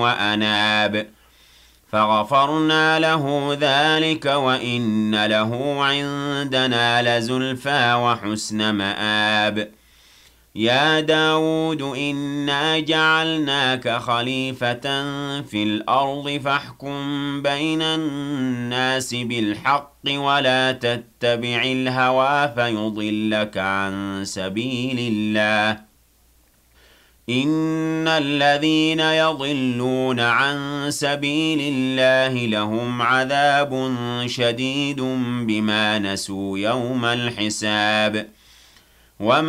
وأناب فغفرنا له ذلك وإن له عندنا لزلفى وحسن مآب يا داود إنا جعلناك خليفة في الأرض فاحكم بين الناس بالحق ولا تتبع الهوى فيضلك عن سبيل الله إن الذين يضلون عن سبيل الله لهم عذاب شديد بما نسوا يوم الحساب وما